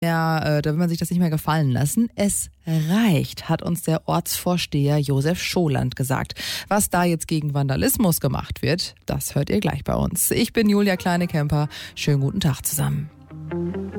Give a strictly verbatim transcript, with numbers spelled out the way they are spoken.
Ja, äh, da will man sich das nicht mehr gefallen lassen. Es reicht, hat uns der Ortsvorsteher Josef Scholand gesagt. Was da jetzt gegen Vandalismus gemacht wird, das hört ihr gleich bei uns. Ich bin Julia Kleine-Kemper. Schönen guten Tag zusammen.